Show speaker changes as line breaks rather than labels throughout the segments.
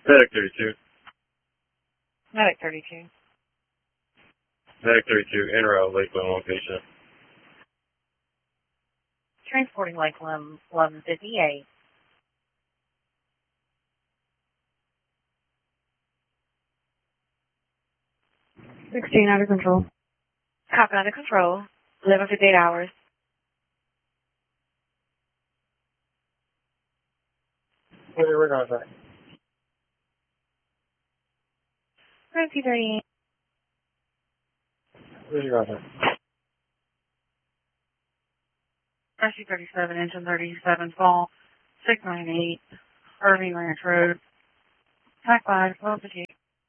Medic 32.
Medic 32.
Medic 32, en route, Lakeland location.
Transporting Lakeland 1158.
Out of control.
Copy under control. 11:58 hours.
Where's your rig on that?
1938.
Where's your on that?
RC 37, engine 37, fall 698, Irving Ranch Road. Pack 5, 1258.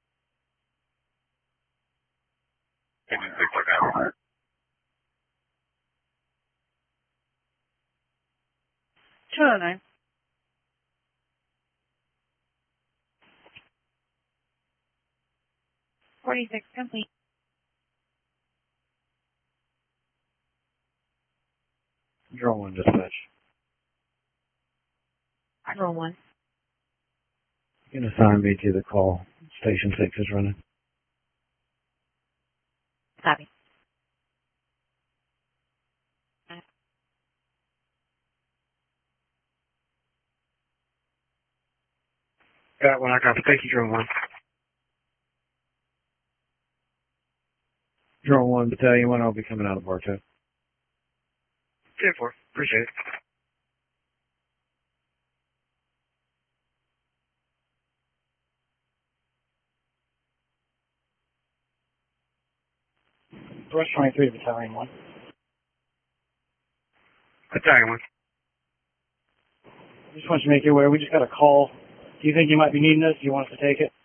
Engine 6 out.
209. .46 complete.
Drone 1 dispatch.
Roll 1.
You can assign me to the call. Station 6 is running.
Copy.
Got one, I got the thank you, Drone 1. Drone 1, Battalion 1, I'll be coming out of Bar 2. 10-4, appreciate it. Rush 23, Battalion 1. Battalion 1. Just want you to make you aware, we just got a call. Do you think you might be needing us? Do you want us to take it?